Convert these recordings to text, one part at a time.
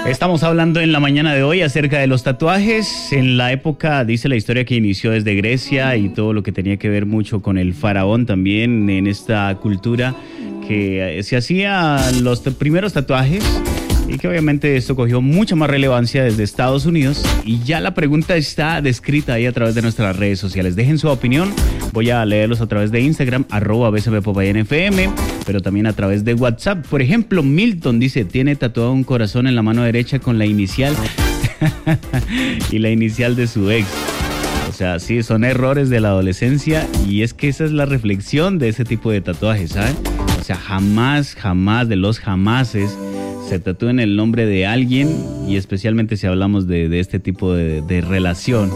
Estamos hablando en la mañana de hoy acerca de los tatuajes. En la época, dice la historia, que inició desde Grecia y todo lo que tenía que ver mucho con el faraón también en esta cultura que se hacían los primeros tatuajes y que obviamente esto cogió mucha más relevancia desde Estados Unidos y ya la pregunta está descrita ahí a través de nuestras redes sociales. Dejen su opinión, voy a leerlos a través de Instagram, @BSMPopayanFM, pero también a través de WhatsApp. Por ejemplo, Milton dice, tiene tatuado un corazón en la mano derecha con la inicial y la inicial de su ex. O sea, sí, son errores de la adolescencia y es que esa es la reflexión de ese tipo de tatuajes, ¿saben? O sea, jamás de los jamases se tatúen el nombre de alguien y especialmente si hablamos de este tipo de relación.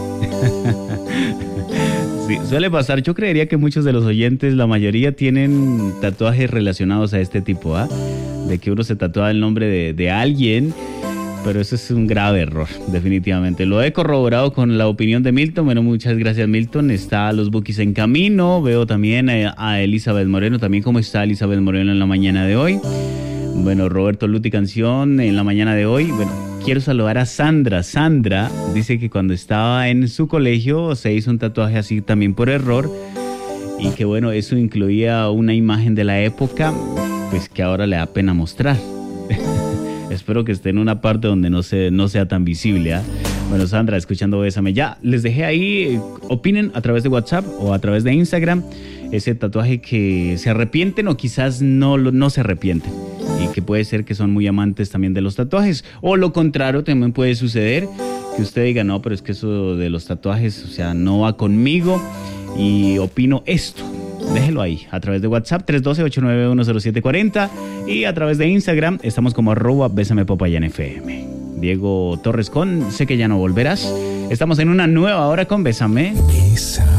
Sí, suele pasar. Yo creería que muchos de los oyentes, la mayoría tienen tatuajes relacionados a este tipo, ¿ah? De que uno se tatúa el nombre de alguien, pero eso es un grave error, definitivamente. Lo he corroborado con la opinión de Milton. Bueno, muchas gracias, Milton. Está los Bookies en camino. Veo también a Elizabeth Moreno. También cómo está Elizabeth Moreno en la mañana de hoy. Bueno, Roberto Luti canción en la mañana de hoy. Bueno, quiero saludar a Sandra. Sandra dice que cuando estaba en su colegio se hizo un tatuaje así también por error y que bueno, eso incluía una imagen de la época, pues que ahora le da pena mostrar. Espero que esté en una parte donde no sea tan visible, ¿eh? Bueno, Sandra, escuchando Bésame. Ya les dejé ahí, opinen a través de WhatsApp o a través de Instagram ese tatuaje que se arrepienten o quizás no se arrepienten. Y que puede ser que son muy amantes también de los tatuajes. O lo contrario, también puede suceder que usted diga, no, pero es que eso de los tatuajes, o sea, no va conmigo y opino esto. Déjelo ahí, a través de WhatsApp 312-891-0740 y a través de Instagram estamos como @BésamePopayanFM. Diego Torres con Sé que ya no volverás. Estamos en una nueva hora con Bésame.